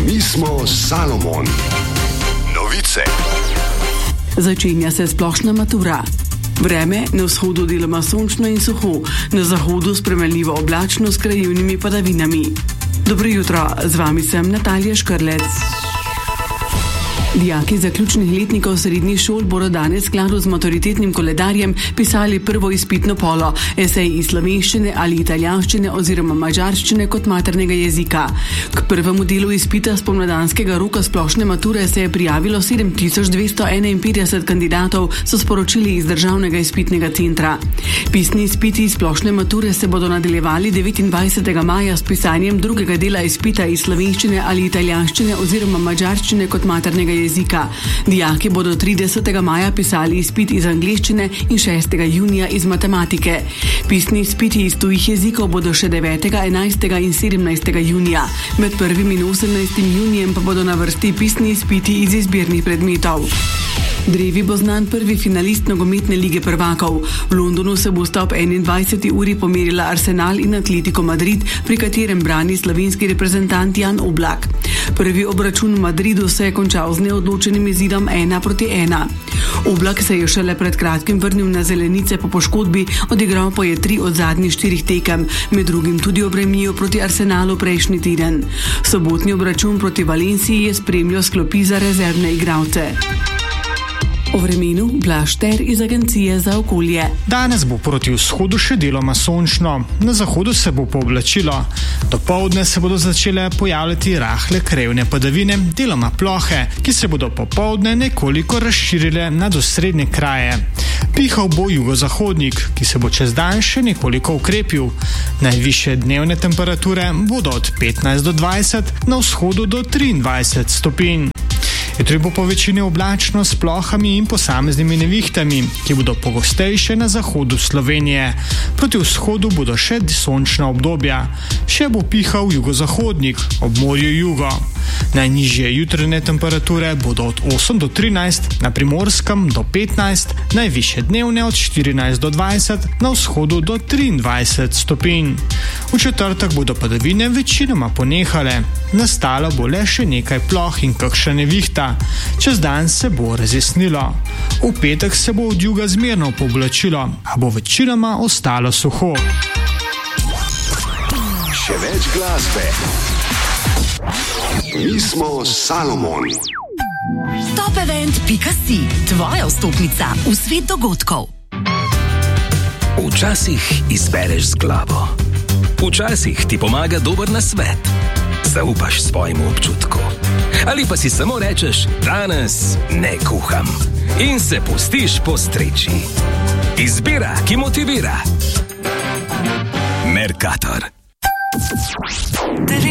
Mi smo Salomon. Novice. Začenja se splošna matura. Vreme na vzhodu deloma sončno in suho, na zahodu spremenljivo oblačno s krajevnimi padavinami. Dobro jutro, z vami sem Natalija Škrlec. Dijaki zaključnih letnikov srednjih šol bodo danes v skladu z maturitetnim koledarjem pisali prvo izpitno polo, esej iz slovenščine ali italijanščine oziroma madžarščine kot maternega jezika. K prvemu delu izpita spomladanskega roka splošne mature se je prijavilo 7251 kandidatov, so sporočili iz Državnega izpitnega centra. Pisni izpiti iz splošne mature se bodo nadaljevali 29. maja s pisanjem drugega dela izpita iz slovenščine ali italijanščine oziroma madžarščine kot maternega jezika. Dijaki bodo 30. maja pisali izpit iz angleščine in 6. junija iz matematike. Pisni izpiti iz tujih jezikov bodo še 9., 11. in 17. junija. Med 1. in 18. junijem pa bodo na vrsti pisni izpiti iz izbirnih predmetov. Drevi bo znan prvi finalist nogometne lige prvakov. V Londonu se bosta ob 21. uri pomerila Arsenal in Atletico Madrid, pri katerem brani slovenski reprezentant Jan Oblak. Prvi obračun v Madridu se je končal z neodločenim izidom 1-1. Oblak se je šele pred kratkim vrnil na zelenice po poškodbi, odigral pa je 3 od zadnjih 4 tekem, med drugim tudi ob remiju proti Arsenalu prejšnji teden. Sobotni obračun proti Valenciji je spremljal s klopi za rezervne igralce. O vremenu Blaž Ter iz Agencije za okolje. Danes bo proti vzhodu še deloma sončno, na zahodu se bo pooblačilo. Dopoldne se bodo začele pojavljati rahle krajevne padavine, deloma plohe, ki se bodo popoldne nekoliko razširile nad osrednje kraje. Pihal bo jugozahodnik, ki se bo čez dan še nekoliko ukrepil. Najvišje dnevne temperature bodo od 15 do 20, na vzhodu do 23 stopinj. Jutri bo po večini oblačno s plohami in posameznimi nevihtami, ki bodo pogostejše na zahodu Slovenije. Proti vzhodu bodo še sončna obdobja. Še bo pihal jugozahodnik, ob morju jugo. Najnižje jutranje temperature bodo od 8 do 13, na Primorskem do 15, najvišje dnevne od 14 do 20, na vzhodu do 23 stopinj. V četrtek bodo padavine večinoma ponehale. Nastalo bo le še nekaj ploh in kakšna nevihta. Čez dan se bo razjasnilo. V petek se bo od juga zmerno pooblačilo, a bo večinoma ostalo suho. Še več glasbe. Mi smo Salomon. Topevent.si, tvoja vstopnica v svet dogodkov. Včasih izbereš z glavo. Včasih ti pomaga dober nasvet. Zaupaš svojemu občutku. Ali pa si samo rečeš, danes ne kuham. In se pustiš postreči. Izbira, ki motivira. Mercator.